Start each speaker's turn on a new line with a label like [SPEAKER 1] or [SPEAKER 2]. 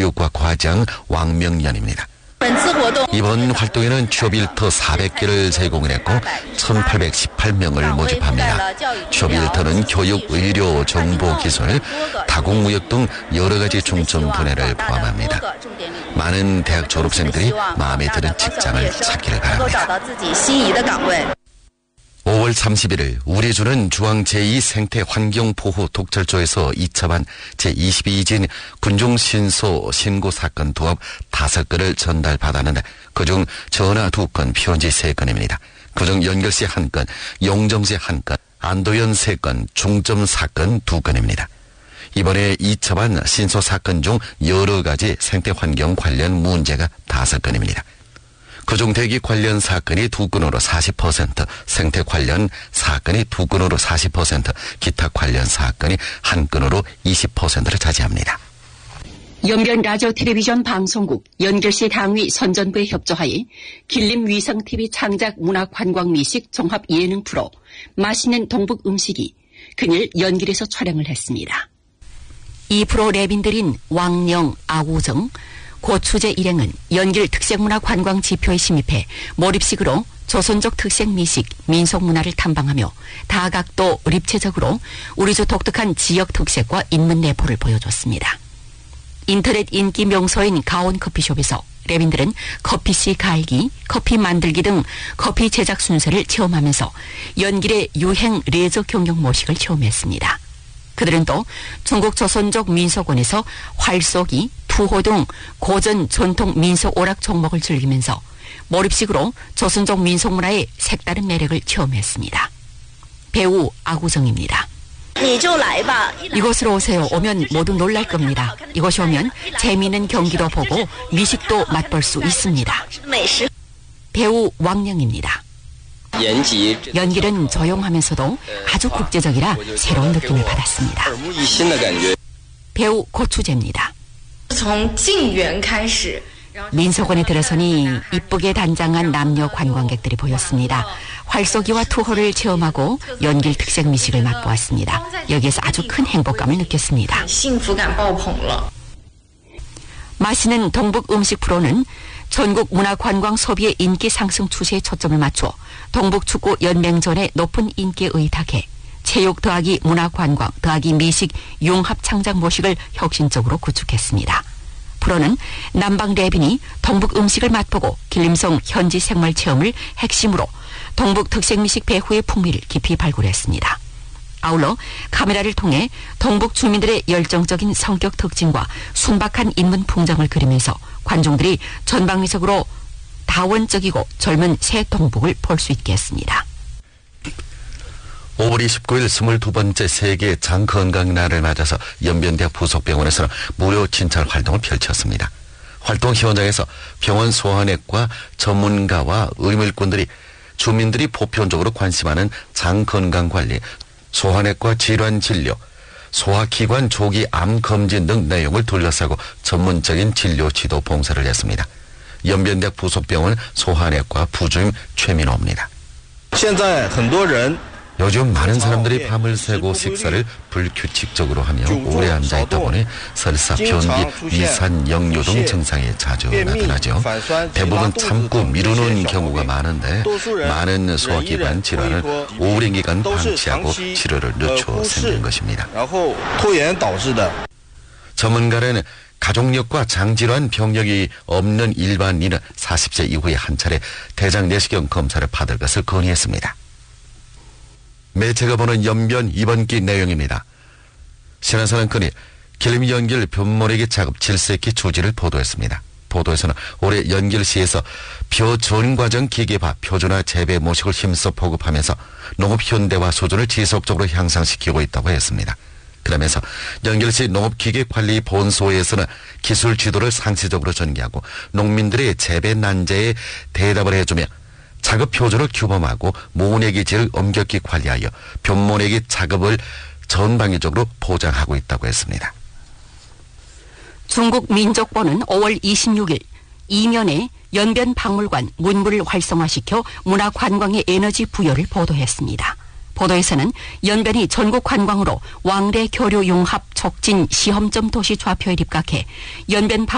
[SPEAKER 1] 체육과 과장 왕명연입니다. 이번 활동에는 취업일터 400개를 제공을 했고 1,818명을 모집합니다. 취업일터는 교육, 의료, 정보, 기술, 다국무역 등 여러 가지 중점 분야를 포함합니다. 많은 대학 졸업생들이 마음에 드는 직장을 찾기를 바랍니다. 5월 31일 우리 주는 중앙 제2생태환경보호 독철조에서 2차반 제22진 군중신소 신고 사건 도합 5건을 전달받았는데 그중 전화 2건, 편지 3건입니다. 그중 연결시 1건, 용정시 1건, 안도연 3건, 중점 사건 2건입니다. 이번에 2차반 신소 사건 중 여러 가지 생태환경 관련 문제가 5건입니다. 그중 대기 관련 사건이 2건으로 40%, 생태 관련 사건이 2건으로 40%, 기타 관련 사건이 1건으로 20%를 차지합니다.
[SPEAKER 2] 연변 라디오 텔레비전 방송국 연결시 당위 선전부에 협조하여 길림 위성TV 창작 문화관광미식 종합 예능 프로 맛있는 동북 음식이 그늘 연길에서 촬영을 했습니다. 이 프로 랩인들인 왕령, 아우정, 고추제 일행은 연길 특색문화관광 지표에 심입해 몰입식으로 조선족 특색 미식, 민속문화를 탐방하며 다각도 입체적으로 우리주 독특한 지역 특색과 인문 내포를 보여줬습니다. 인터넷 인기 명소인 가온 커피숍에서 랩인들은 커피씨 갈기, 커피 만들기 등 커피 제작 순서를 체험하면서 연길의 유행 레저 경영 모식을 체험했습니다. 그들은 또 중국 조선족 민속원에서 활쏘기, 투호 등 고전 전통 민속 오락 종목을 즐기면서 몰입식으로 조선족 민속문화의 색다른 매력을 체험했습니다. 배우 아구정입니다. 이곳으로 오세요. 오면 모두 놀랄 겁니다. 이곳에 오면 재미있는 경기도 보고 미식도 맛볼 수 있습니다. 배우 왕령입니다. 연길은 조용하면서도 아주 국제적이라 새로운 느낌을 받았습니다. 배우 고추제입니다. 민속원에 들어서니 이쁘게 단장한 남녀 관광객들이 보였습니다. 활쏘기와 투호를 체험하고 연길 특색 미식을 맛보았습니다. 여기에서 아주 큰 행복감을 느꼈습니다. 맛있는 동북 음식 프로는 전국 문화관광 소비의 인기 상승 추세에 초점을 맞춰 동북축구 연맹전의 높은 인기에 의탁해 체육 더하기 문화관광 더하기 미식 융합 창작 모식을 혁신적으로 구축했습니다. 프로는 남방 랩인이 동북 음식을 맛보고 길림성 현지 생활 체험을 핵심으로 동북 특색 미식 배후의 풍미를 깊이 발굴했습니다. 아울러 카메라를 통해 동북 주민들의 열정적인 성격 특징과 순박한 인문 풍경을 그리면서 관중들이 전방위적으로 다원적이고 젊은 새 동북을 볼 수 있게 했습니다.
[SPEAKER 1] 5월 29일 22번째 세계 장건강날을 맞아서 연변대학 부속병원에서는 무료 진찰 활동을 펼쳤습니다. 활동 현장에서 병원 소아내과 전문가와 의물꾼들이 주민들이 보편적으로 관심하는 장건강관리, 소아내과 질환진료, 소아기관 조기 암검진 등 내용을 둘러싸고 전문적인 진료 지도 봉사를 했습니다. 연변대학 부속병원 소아내과 부주임 최민호입니다. 요즘 많은 사람들이 밤을 새고 식사를 불규칙적으로 하며 오래 앉아있다 보니 설사, 변비, 위산, 역류 등 증상이 자주 나타나죠. 대부분 참고 미루는 경우가 많은데 많은 소화기관 질환을 오랜 기간 방치하고 치료를 늦춰 생긴 것입니다. 전문가는 가족력과 장질환 병력이 없는 일반인은 40세 이후에 한 차례 대장 내시경 검사를 받을 것을 건의했습니다. 매체가 보는 연변 이번 기 내용입니다. 신한사는건이 길림 연길 변모래기 작업 7세기 추진을 보도했습니다. 보도에서는 올해 연길시에서 표준 과정 기계화 표준화 재배 모식을 힘써 보급하면서 농업 현대화 수준을 지속적으로 향상시키고 있다고 했습니다. 그러면서 연길시 농업기계관리 본소에서는 기술 지도를 상시적으로 전개하고 농민들의 재배 난제에 대답을 해주며 작업 표준을 규범하고 모내기질을 엄격히 관리하여 변모내기 작업을 전방위적으로 보장하고 있다고 했습니다.
[SPEAKER 2] 중국 민족본은 5월 26일 이면에 연변 박물관 문물을 활성화시켜 문화관광의 에너지 부여를 보도했습니다. 보도에서는 연변이 전국 관광으로 왕래 교류 융합 촉진 시험점 도시 좌표에 입각해 연변